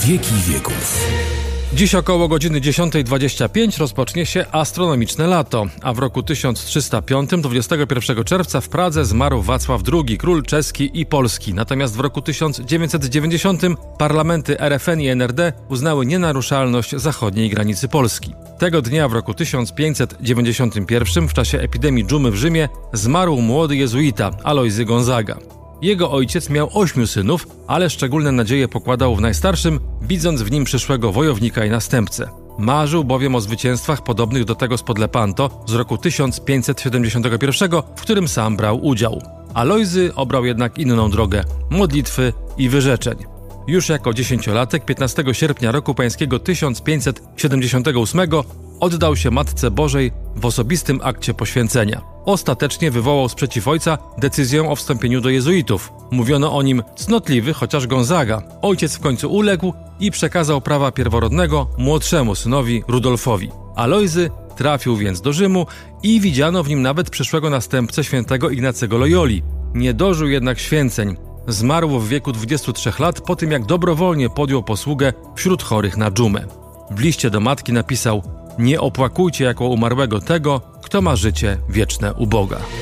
wieki wieków. Dziś około godziny 10:25 rozpocznie się astronomiczne lato, a w roku 1305, 21 czerwca w Pradze zmarł Wacław II, król czeski i polski. Natomiast w roku 1990 parlamenty RFN i NRD uznały nienaruszalność zachodniej granicy Polski. Tego dnia w roku 1591 w czasie epidemii dżumy w Rzymie zmarł młody jezuita Alojzy Gonzaga. Jego ojciec miał 8 synów, ale szczególne nadzieje pokładał w najstarszym, widząc w nim przyszłego wojownika i następcę. Marzył bowiem o zwycięstwach podobnych do tego spod Lepanto z roku 1571, w którym sam brał udział. Alojzy obrał jednak inną drogę – modlitwy i wyrzeczeń. Już jako 10-latek 15 sierpnia roku pańskiego 1578 oddał się Matce Bożej w osobistym akcie poświęcenia. Ostatecznie wywołał sprzeciw ojca decyzją o wstąpieniu do jezuitów. Mówiono o nim cnotliwy, chociaż Gonzaga. Ojciec w końcu uległ i przekazał prawa pierworodnego młodszemu synowi Rudolfowi. Alojzy trafił więc do Rzymu i widziano w nim nawet przyszłego następcę świętego Ignacego Loyoli. Nie dożył jednak święceń. Zmarł w wieku 23 lat po tym, jak dobrowolnie podjął posługę wśród chorych na dżumę. W liście do matki napisał: nie opłakujcie jako umarłego tego, kto ma życie wieczne u Boga.